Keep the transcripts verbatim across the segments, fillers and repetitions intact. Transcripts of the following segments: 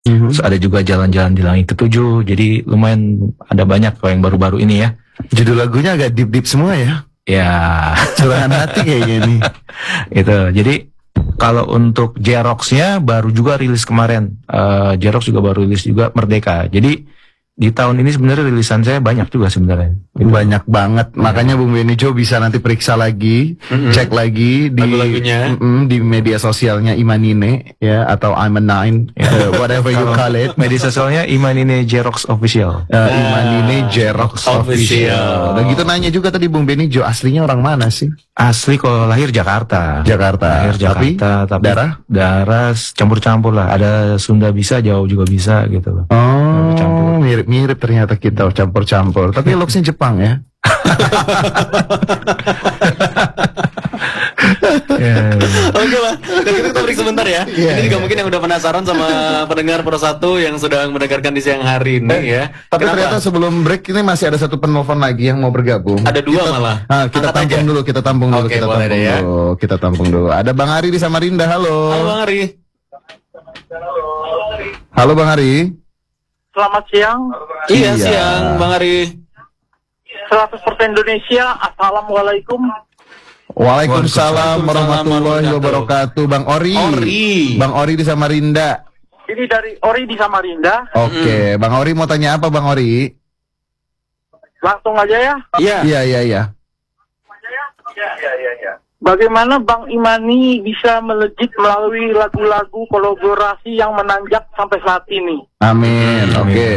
Mm-hmm. Terus ada juga Jalan-Jalan di Langit Ketujuh. Jadi lumayan ada banyak kalau yang baru-baru ini ya. Judul lagunya agak deep-deep semua ya. Ya, curahan hati kayaknya nih. Itu. Jadi kalau untuk J-Rocks-nya baru juga rilis kemarin. Uh, J-Rocks juga baru rilis juga Merdeka. Jadi di tahun ini sebenarnya rilisan saya banyak juga sebenarnya. Gitu. Banyak banget. Ya. Makanya Bung Benijo bisa nanti periksa lagi, mm-hmm. cek lagi di mm, di media sosialnya Imanine ya atau I'm a Nine, uh, whatever you call it. Media sosialnya Imanine J-Rocks Official. Uh, Imanine J-Rocks Official. Dan gitu nanya juga tadi Bung Benijo, aslinya orang mana sih? Asli kalau lahir Jakarta. Jakarta. Lahir Jakarta, tapi, tapi darah darah campur-campur lah. Ada Sunda bisa, Jawa juga bisa gitu loh. Oh, mirip-mirip ternyata kita campur-campur. Tapi looks-nya Jepang ya. Yeah. Oke lah, dan kita break sebentar ya. Yeah, ini juga yeah. mungkin yang udah penasaran sama pendengar Pro satu yang sedang mendengarkan di siang hari ini eh, ya. Tapi kenapa? Ternyata sebelum break ini masih ada satu penelpon lagi yang mau bergabung. Ada dua kita, malah. Nah, kita Angkat tampung aja. dulu, kita tampung dulu, okay, kita tampung ya. dulu, kita tampung dulu. Ada Bang Ari di Samarinda, halo. Halo Bang Ari. Halo Bang Ari. Selamat siang. Iya, iya. siang Bang Ari. seratus persen Indonesia, Assalamualaikum. Waalaikumsalam warahmatullahi wabarakatuh. Bang Ori. Ori. Bang Ori di Samarinda. Ini dari Ori di Samarinda. Oke, okay. mm. Bang Ori mau tanya apa Bang Ori? Langsung aja ya. Iya. Iya, iya, iya. Iya, iya, iya. Bagaimana Bang Imani bisa melejit melalui lagu-lagu kolaborasi yang menanjak sampai saat ini? Amin. Oke. Okay.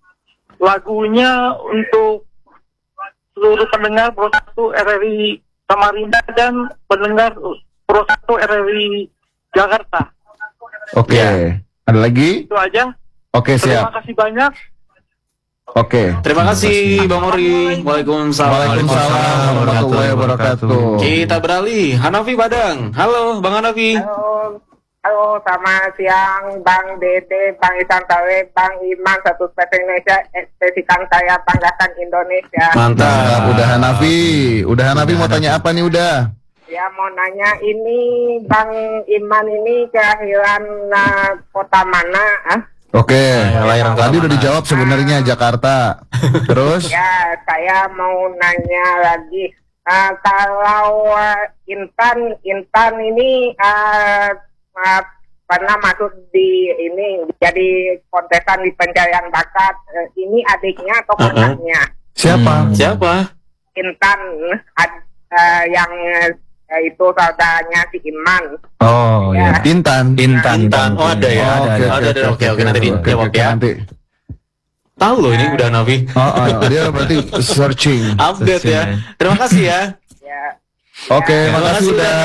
Lagunya untuk seluruh pendengar Pro satu R R I Samarinda dan pendengar Pro satu R R I Jakarta. Oke. Okay. Ya. Ada lagi? Itu aja. Oke, okay, siap. Terima kasih banyak. Oke. Okay. Terima kasih Bang Ori. Waalaikumsalam. Waalaikumsalam warahmatullahi wabarakatuh. Kita beralih. Hanafi Padang. Halo, Bang Hanafi. Halo. Halo, selamat siang Bang Dede, Bang Isan Tawe, Bang Iman, satu spesial Indonesia, spesikan saya banggakan Indonesia. Mantap, udah Hanafi, udah Hanafi mau tanya apa nih udah? Ya mau nanya ini Bang Iman ini kelahiran uh, kota mana? Ah? Oke, okay. Tadi udah dijawab sebenarnya Jakarta. Terus? Ya, saya mau nanya lagi. Uh, kalau uh, Intan, Intan ini uh, uh, pernah masuk di ini jadi kontesan di pencarian bakat. Uh, ini adiknya atau kakaknya? Uh-uh. Siapa? Hmm. Siapa? Intan, ad, uh, yang uh, itu saudaranya si Iman. Oh ya, ya. Intan. Intan. Intan. Oh ada ya. Oh, ada. Oke oke oke oke nanti dijawab ya. Nanti. Tahu loh ini udah Nafi. Oh, oh, dia berarti searching. Update searching, ya. Terima kasih ya. Ya. Oke, okay, terima kasih udah.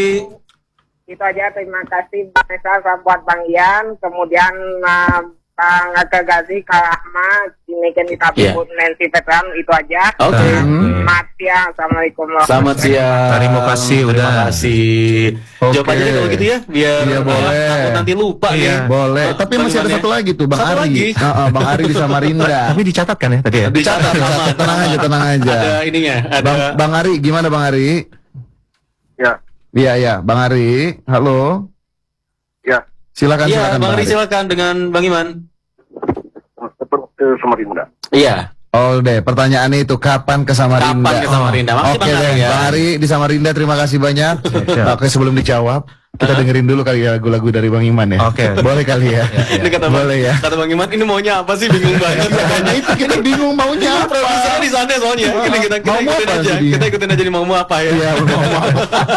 Itu aja, terima kasih Bang Esa buat Bang Ian, kemudian uh, Bang Gazi, Kak Ahmad, Demikian kita pun yeah. Nancy Petran, itu aja. Oke. Okay. Selamat siang, Assalamualaikum warahmatullahi wabarakatuh. Selamat siang. Terima kasih, udah. Terima kasih. Okay. Jawab aja deh kalau gitu ya, biar iya, boleh. Aku nanti lupa iya, ya. Boleh. Uh, Tapi masih ada satu lagi tuh, Bang satu Ari. Lagi. Uh, uh, Bang Ari di Samarinda. Tapi dicatat kan ya tadi ya? Dicatat. Dicatat. Tenang aja, tenang aja. Ada ininya. Ada. Bang, Bang Ari, gimana Bang Ari? Ya. Iya, ya. Bang Ari, halo. Ya. Silakan, ya, silakan. Bang Ari, silakan dengan Bang Iman. Ke Samarinda. Iya. Oh deh, pertanyaannya itu kapan ke Samarinda? Kapan ke Samarinda? Oh, Oke okay, deh, ya. Bang Ari di Samarinda, terima kasih banyak. Oke, sebelum dijawab, kita uh-huh. dengerin dulu kali ya lagu-lagu dari Bang Iman ya. Oke, okay. Boleh kali ya. ya, ya. Kata Boleh ya. Kata Bang Iman, ini maunya apa sih? Bingung banget. Makanya itu kita bingung maunya apa. Produsernya di sana soalnya. Kita kita kita ikutin aja. Kita ikutin aja nih mau apa ya. Iya, mau apa.